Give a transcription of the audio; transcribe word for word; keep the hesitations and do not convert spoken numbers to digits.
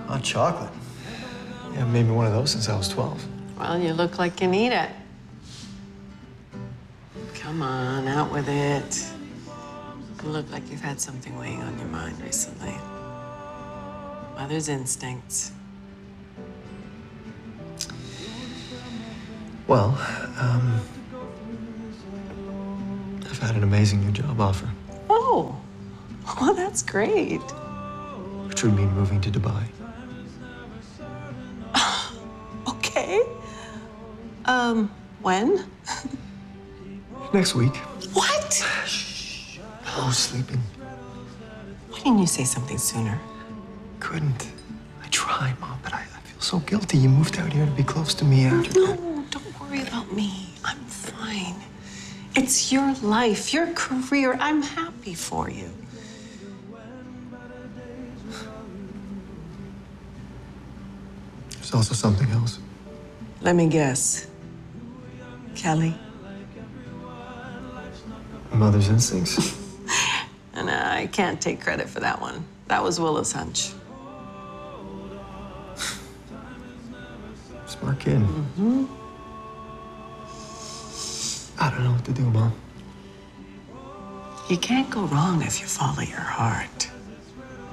Hot chocolate? You haven't made me one of those since I was twelve. Well, you look like you need it. Come on, out with it. You look like you've had something weighing on your mind recently. Mother's instincts. Well, um, I've had an amazing new job offer. Oh, well, that's great. Which would mean moving to Dubai. Okay. Um, when? Next week. What? Shh. I was sleeping. Why didn't you say something sooner? Couldn't. I tried, Mom, but I, I feel so guilty. You moved out here to be close to me after No, that. don't worry about me. I'm fine. It's your life, your career. I'm happy for you. There's also something else. Let me guess. Kelly? Mother's instincts. And I can't take credit for that one. That was Willow's hunch. Smart kid. Mm-hmm. I don't know what to do, Mom. You can't go wrong if you follow your heart.